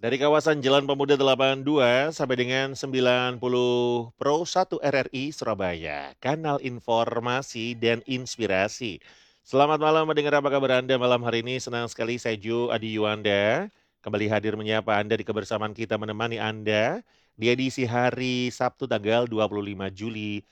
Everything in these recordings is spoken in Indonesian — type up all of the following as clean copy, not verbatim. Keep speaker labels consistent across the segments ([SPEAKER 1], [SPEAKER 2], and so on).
[SPEAKER 1] Dari kawasan Jalan Pemuda 82 sampai dengan 90 Pro 1 RRI Surabaya, kanal informasi dan inspirasi. Selamat malam mendengar apa kabar Anda malam hari ini. Senang sekali saya Jo Adi Yuanda kembali hadir menyapa Anda di kebersamaan kita menemani Anda di edisi hari Sabtu tanggal 25 Juli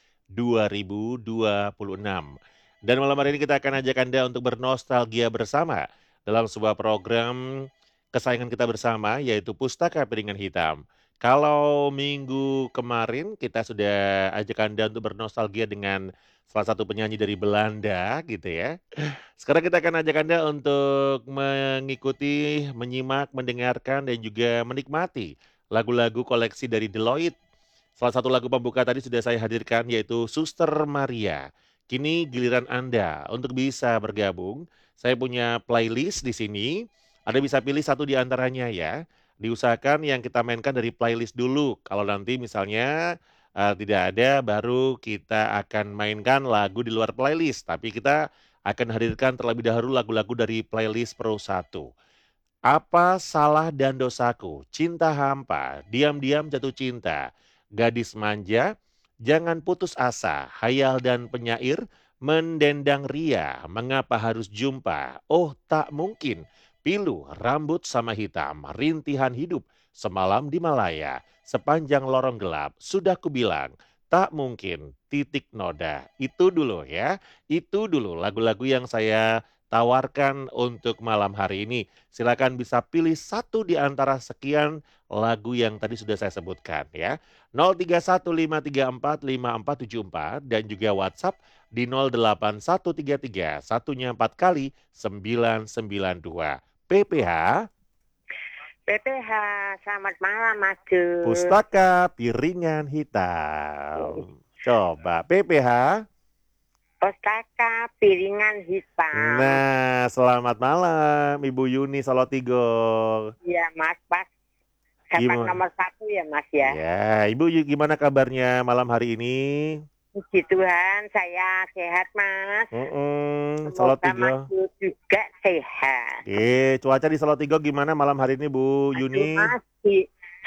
[SPEAKER 1] 2026. Dan malam hari ini kita akan ajak Anda untuk bernostalgia bersama dalam sebuah program kesayangan kita bersama yaitu Pustaka Piringan Hitam. Kalau minggu kemarin kita sudah ajak Anda untuk bernostalgia dengan salah satu penyanyi dari Belanda gitu ya. Sekarang kita akan ajak Anda untuk mengikuti, menyimak, mendengarkan dan juga menikmati lagu-lagu koleksi dari Deloitte. Salah satu lagu pembuka tadi sudah saya hadirkan yaitu Suster Maria. Kini giliran Anda untuk bisa bergabung. Saya punya playlist di sini. Anda bisa pilih satu di antaranya ya. Diusahakan yang kita mainkan dari playlist dulu. Kalau nanti misalnya tidak ada, baru kita akan mainkan lagu di luar playlist. Tapi kita akan hadirkan terlebih dahulu lagu-lagu dari playlist Pro 1. Apa salah dan dosaku, cinta hampa, diam-diam jatuh cinta, gadis manja, jangan putus asa, hayal dan penyair, mendendang ria, mengapa harus jumpa, oh tak mungkin, pilu, rambut sama hitam, rintihan hidup, semalam di Malaya, sepanjang lorong gelap, sudah kubilang, tak mungkin, titik noda. Itu dulu ya, itu dulu lagu-lagu yang saya tawarkan untuk malam hari ini. Silakan bisa pilih satu di antara sekian lagu yang tadi sudah saya sebutkan ya. 0315345474 dan juga WhatsApp di 08133 satunya 4 kali 992. PPH
[SPEAKER 2] PPH, selamat malam Mas Jul.
[SPEAKER 1] Pustaka Piringan Hitam. Coba PPH.
[SPEAKER 2] Pustaka Piringan Hitam.
[SPEAKER 1] Nah, selamat malam Ibu Yuni Salotigong.
[SPEAKER 2] Ya Mas, pas dapat
[SPEAKER 1] Gimana?
[SPEAKER 2] nomor satu ya Mas ya.
[SPEAKER 1] Ya, Ibu gimana kabarnya malam hari ini?
[SPEAKER 2] Puji Tuhan, saya sehat Mas. Semoga Mas
[SPEAKER 1] Salatiga.
[SPEAKER 2] Jul juga sehat.
[SPEAKER 1] Cuaca di Salatiga gimana malam hari ini Bu
[SPEAKER 2] Aduh
[SPEAKER 1] Yuni?
[SPEAKER 2] Mas,